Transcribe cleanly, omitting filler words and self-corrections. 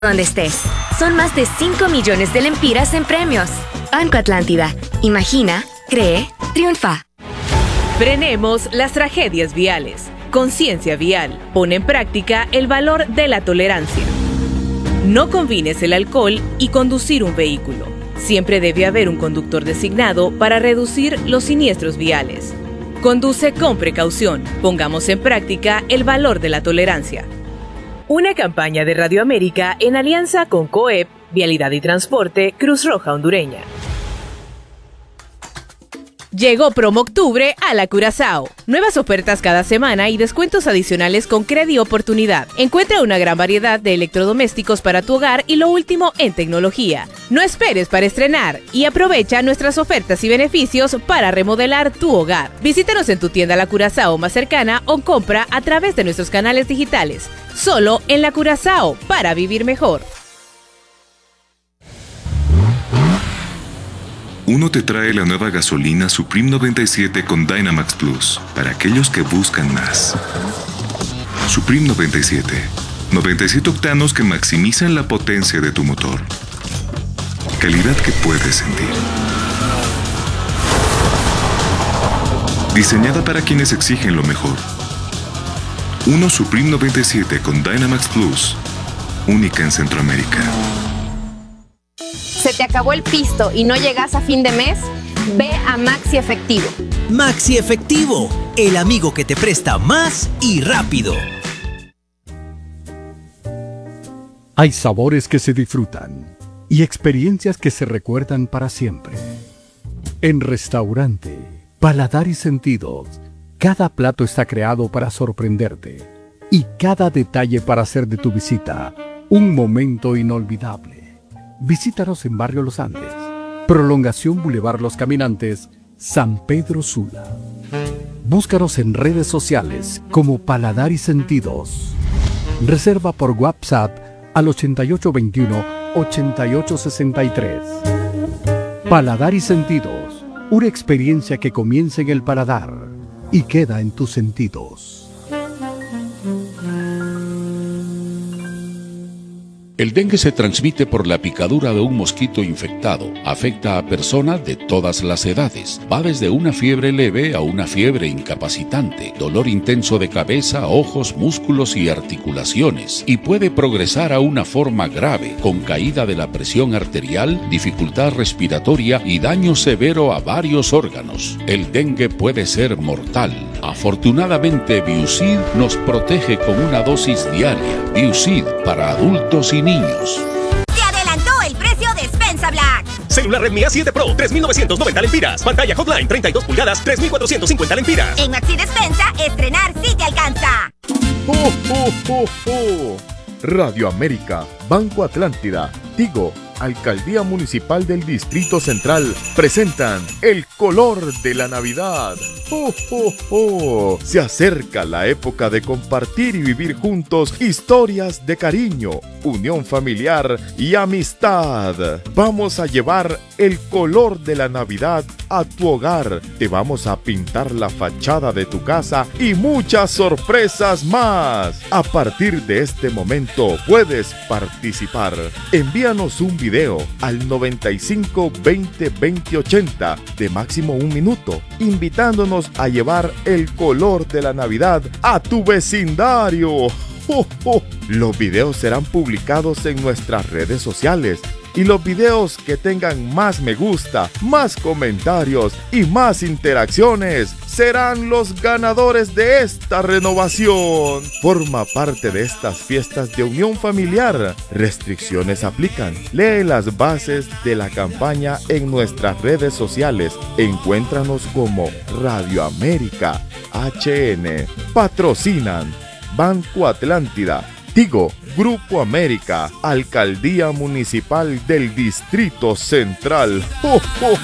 donde estés. Son más de 5 millones de lempiras en premios. Banco Atlántida. Imagina, cree, triunfa. Frenemos las tragedias viales. Conciencia vial. Pone en práctica el valor de la tolerancia. No combines el alcohol y conducir un vehículo. Siempre debe haber un conductor designado para reducir los siniestros viales. Conduce con precaución. Pongamos en práctica el valor de la tolerancia. Una campaña de Radio América en alianza con COEP, Vialidad y Transporte, Cruz Roja Hondureña. Llegó Promo Octubre a la Curazao. Nuevas ofertas cada semana y descuentos adicionales con Credi Oportunidad. Encuentra una gran variedad de electrodomésticos para tu hogar y lo último en tecnología. No esperes para estrenar y aprovecha nuestras ofertas y beneficios para remodelar tu hogar. Visítanos en tu tienda La Curazao más cercana o compra a través de nuestros canales digitales. Solo en La Curazao, para vivir mejor. Uno te trae la nueva gasolina Supreme 97 con Dynamax Plus, para aquellos que buscan más. Supreme 97. 97 octanos que maximizan la potencia de tu motor. Calidad que puedes sentir. Diseñada para quienes exigen lo mejor. Uno Supreme 97 con Dynamax Plus. Única en Centroamérica. ¿Se te acabó el pisto y no llegas a fin de mes? Ve a Maxi Efectivo. Maxi Efectivo, el amigo que te presta más y rápido. Hay sabores que se disfrutan y experiencias que se recuerdan para siempre. En Restaurante Paladar y Sentidos, cada plato está creado para sorprenderte y cada detalle para hacer de tu visita un momento inolvidable. Visítanos en Barrio Los Andes, Prolongación Boulevard Los Caminantes, San Pedro Sula. Búscanos en redes sociales como Paladar y Sentidos. Reserva por WhatsApp al 8821-8863. Paladar y Sentidos, una experiencia que comienza en el paladar y queda en tus sentidos. El dengue se transmite por la picadura de un mosquito infectado. Afecta a personas de todas las edades. Va desde una fiebre leve a una fiebre incapacitante, dolor intenso de cabeza, ojos, músculos y articulaciones. Y puede progresar a una forma grave, con caída de la presión arterial, dificultad respiratoria y daño severo a varios órganos. El dengue puede ser mortal. Afortunadamente, Biusid nos protege con una dosis diaria. Biusid para adultos y niños. ¡Se adelantó el precio de Spensa Black! Celular Redmi A7 Pro, 3.990 lempiras. Pantalla Hotline, 32 pulgadas, 3.450 lempiras. En Maxi Despensa, estrenar sí te alcanza. Radio América, Banco Atlántida, Tigo, Alcaldía Municipal del Distrito Central presentan el color de la Navidad. Se acerca la época de compartir y vivir juntos historias de cariño, unión familiar y amistad. Vamos a llevar el color de la Navidad a tu hogar. Te vamos a pintar la fachada de tu casa y muchas sorpresas más. A partir de este momento puedes participar. Envíanos un video al 95 20 20 80 de máximo 1 minuto, invitándonos a llevar el color de la Navidad a tu vecindario. Los videos serán publicados en nuestras redes sociales y los videos que tengan más me gusta, más comentarios y más interacciones serán los ganadores de esta renovación. Forma parte de estas fiestas de unión familiar. Restricciones aplican. Lee las bases de la campaña en nuestras redes sociales. Encuéntranos como Radio América HN. Patrocinan Banco Atlántida, Tigo, Grupo América, Alcaldía Municipal del Distrito Central.